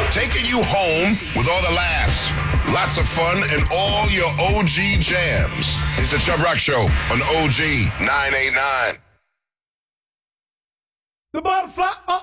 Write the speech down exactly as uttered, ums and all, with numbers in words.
taking you home with all the laughs, lots of fun, and all your O G jams. It's the Chubb Rock Show on O G nine eighty-nine. The butterfly